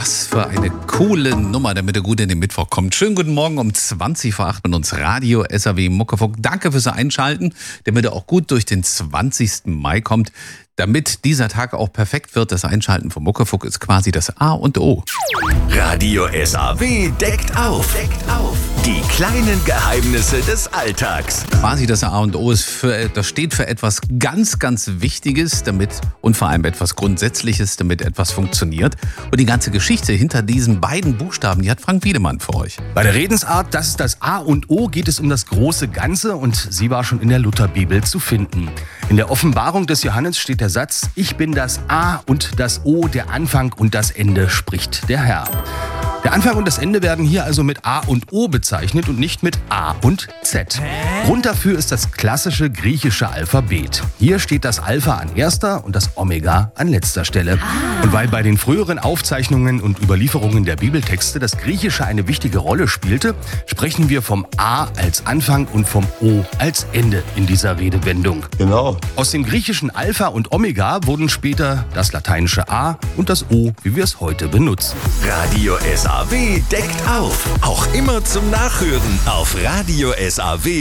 Was für eine coole Nummer, damit ihr gut in den Mittwoch kommt. Schönen guten Morgen um 20 vor 8 mit uns Radio SAW Muckefuck. Danke fürs Einschalten, damit ihr auch gut durch den 20. Mai kommt. Damit dieser Tag auch perfekt wird, das Einschalten von Muckefuck ist quasi das A und O. Radio SAW deckt auf. Die kleinen Geheimnisse des Alltags. Quasi das A und O das steht für etwas ganz, ganz Wichtiges, und vor allem etwas Grundsätzliches, damit etwas funktioniert. Und die ganze Geschichte hinter diesen beiden Buchstaben, die hat Frank Wiedemann für euch. Bei der Redensart, das ist das A und O, geht es um das große Ganze und sie war schon in der Lutherbibel zu finden. In der Offenbarung des Johannes steht der Satz: Ich bin das A und das O, der Anfang und das Ende, spricht der Herr. Der Anfang und das Ende werden hier also mit A und O bezeichnet und nicht mit A und Z. Grund dafür ist das klassische griechische Alphabet. Hier steht das Alpha an erster und das Omega an letzter Stelle. Und weil bei den früheren Aufzeichnungen und Überlieferungen der Bibeltexte das Griechische eine wichtige Rolle spielte, sprechen wir vom A als Anfang und vom O als Ende in dieser Redewendung. Genau. Aus dem griechischen Alpha und Omega wurden später das lateinische A und das O, wie wir es heute benutzen. Radio SAW deckt auf. Auch immer zum Nachhören auf Radio SAW.